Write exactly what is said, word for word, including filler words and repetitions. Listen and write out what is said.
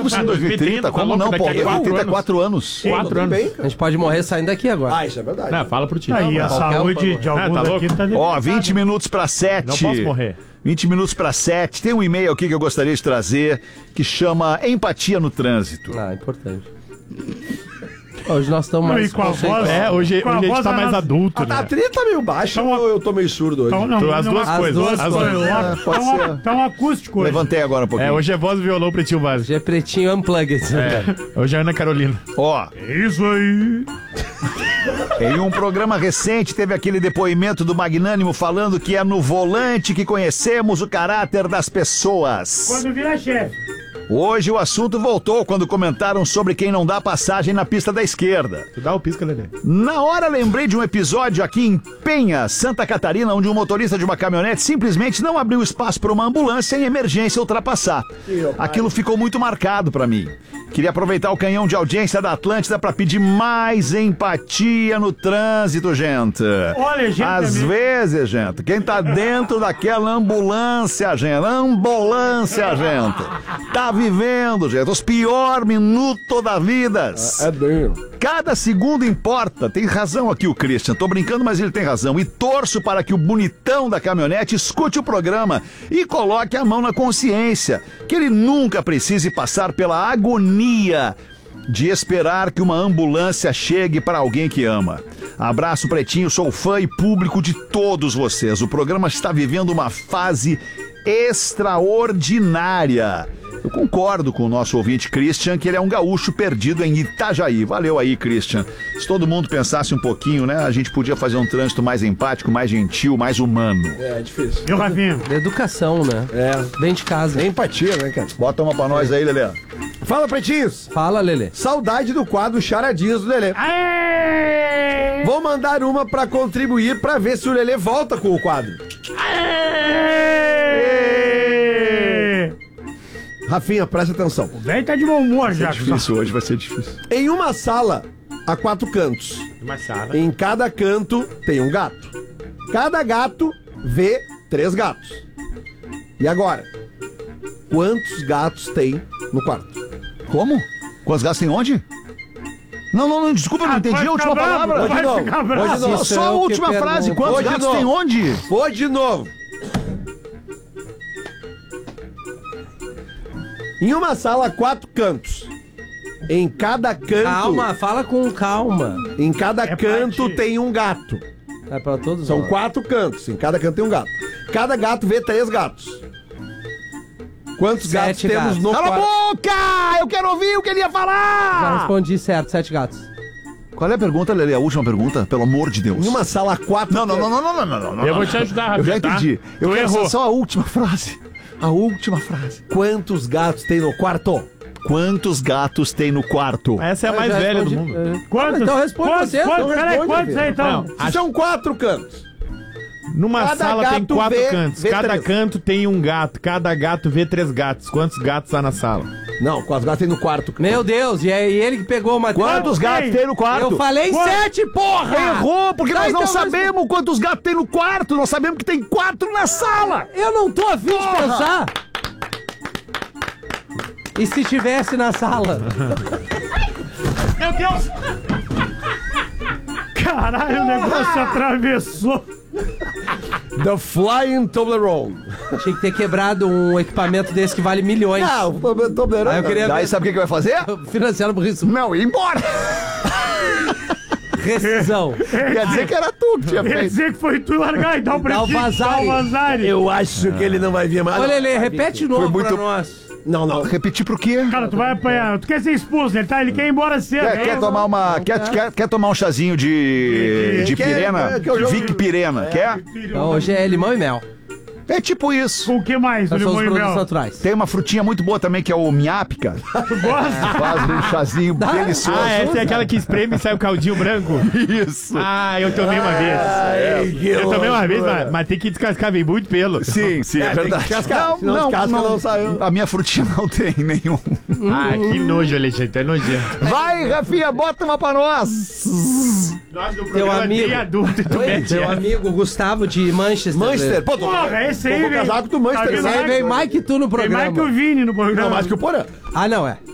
Como assim dois mil e trinta? Como não, pô? dois mil e trinta é quatro anos. quatro anos. A gente pode morrer saindo daqui agora. Ah, isso é verdade. Não, fala pro time. Aí a saúde de alguns Ah, tá aqui tá Ó, vinte minutos para sete. Não posso morrer. vinte minutos para sete. Tem um e-mail aqui que eu gostaria de trazer que chama Empatia no Trânsito. Ah, importante. Hoje nós estamos Não, mais... e com a voz- É, hoje, Com a hoje a gente voz tá da mais nossa- adulto, A né? trilha tá meio baixa Então, ou eu tô meio surdo hoje? Então, não, Tu- as não, duas as coisas. duas as coisas. duas. É, pode Tá um, ser. tá um acústico hoje. Levantei agora um pouquinho. É, hoje é voz e violão, Pretinho Básico. Hoje é pretinho unplugged. É, hoje é Ana Carolina. Ó, Isso aí. em um programa recente teve aquele depoimento do Magnânimo falando que é no volante que conhecemos o caráter das pessoas. Quando vira chefe. Hoje o assunto voltou quando comentaram sobre quem não dá passagem na pista da esquerda. Tu dá o pisca, Lelê. Na hora lembrei de um episódio aqui em Penha, Santa Catarina, onde um motorista de uma caminhonete simplesmente não abriu espaço para uma ambulância em emergência ultrapassar. Aquilo ficou muito marcado para mim. Queria aproveitar o canhão de audiência da Atlântida para pedir mais empatia no trânsito, gente. Olha, gente, Às amigo. vezes, gente, quem tá dentro daquela ambulância, gente, ambulância, gente, tá vivendo, gente, os piores minutos da vida. É bem. Cada segundo importa. Tem razão aqui o Christian. Tô brincando, mas ele tem razão. E torço para que o bonitão da caminhonete escute o programa e coloque a mão na consciência. Que ele nunca precise passar pela agonia de esperar que uma ambulância chegue para alguém que ama. Abraço, Pretinho. Sou fã e público de todos vocês. O programa está vivendo uma fase extraordinária. Eu concordo com o nosso ouvinte Christian que ele é um gaúcho perdido em Itajaí. Valeu aí, Christian. Se todo mundo pensasse um pouquinho, né, a gente podia fazer um trânsito mais empático, mais gentil, mais humano. É, é difícil. Viu, Rafinha? Educação, né? É. Dentro de casa. É empatia, né, cara? Bota uma pra nós aí, Lelê. Fala, pretinhos. Fala, Lelê. Saudade do quadro Charadinhas do Lelê. Aê! Vou mandar uma pra contribuir pra ver se o Lelê volta com o quadro. Aê! Rafinha, presta atenção. O velho tá de bom humor já. Difícil hoje, vai ser difícil. Em uma sala, há quatro cantos. Uma sala. Em cada canto tem um gato. Cada gato vê três gatos. E agora? Quantos gatos tem no quarto? Como? Quantos gatos tem onde? Não, não, não, desculpa, eu não Ah, entendi vai a última ficar bravo, palavra. vai vai de novo, ficar vai bravo. de novo. Só, Isso só é a o que última pergunto. frase. Quantos Vou de gatos novo. tem onde? Vou de novo. Em uma sala, há quatro cantos. Em cada canto. Calma, fala com calma. Em cada É canto pra ti. tem um gato. É pra todos São nós. quatro cantos. Em cada canto tem um gato. Cada gato vê três gatos. Quantos Sete gatos temos gatos. no Cala a quarto? boca! Eu quero ouvir o que ele ia Já falar! respondi certo, sete gatos. Qual é a pergunta, Lelê? A última pergunta? Pelo amor de Deus. Em uma sala, há quatro Não, não, não, cantos. não, não, não, não, não. Eu vou te ajudar, Eu já Rafinha, tá? entendi. Eu Tu quero errou. só a última frase. A última frase. Quantos gatos tem no quarto? Quantos gatos tem no quarto? Essa é a Eu mais já velha do respondi. mundo. É. Quantos? Então responde quantos, você, Quantos, então peraí, responde, quantos aí, então? Não, Se são quatro cantos. Numa Cada sala tem gato quatro vê- cantos. vê Cada três. canto tem um gato. Cada gato vê três gatos. Quantos gatos há na sala? Não, quantos gatos tem no quarto? Meu Deus, e é ele que pegou uma... Quantos gatos tem no quarto? Eu falei Quantos? sete, porra! Errou, porque Tá, nós não então, mas- sabemos quantos gatos tem no quarto. Nós sabemos que tem quatro na sala. Eu não tô afim de Porra! pensar. E se tivesse na sala? Meu Deus! Caralho, o negócio atravessou. The Flying Toblerone. Tinha que ter quebrado um equipamento desse que vale milhões. Ah, o Toblerone. Aí eu queria Daí sabe o que que vai fazer? financiando por isso. Não, ir embora. Rescisão. Quer dizer que era tu que tinha Quer feito. dizer que foi tu largar e dar o Dá o pretinho, vazare. dá o vazare. Eu acho que ele não vai vir mais. Ô, Lelê, repete de novo muito- pra nós. Não, não. Repetir pro quê? Cara, tu vai apanhar. Tu quer ser expulso, ele, tá? Ele quer ir embora cedo. Quer, Aí quer eu tomar não- uma. Quer, quer, quer tomar um chazinho de. de Quer- pirena? quer o jogo- Vic Pirena, quer? Então, hoje é limão e mel. É tipo isso. Com o que mais, do São os limão e produtos mel? naturais. Tem uma frutinha muito boa também que é o miápica. Tu gosta? Faz um chazinho delicioso. Ah, essa é aquela que espreme e sai o caldinho branco? Isso. Ah, eu tomei uma vez. Ai, que Eu tomei uma vez, loucura. mas, mas tem que descascar, vem muito pelo. Sim, sim, é, tem que verdade. descascar, senão descasca, não saiu. A minha frutinha não tem nenhum. Ah, que nojo, Alexandre, é nojento. Vai, Rafinha, bota uma pra nós. Nós do Teu amigo. tem adulto e tu mete Meu essa. amigo Gustavo de Manchester. Manchester. Pô, tô, Porra, esse aí, tô com o velho. casaco do Manchester. Tá Esse vendo? aí veio mais que tu no Tem programa. mais que o Vini no programa. Não, mais que o Porã. Ah, não, é.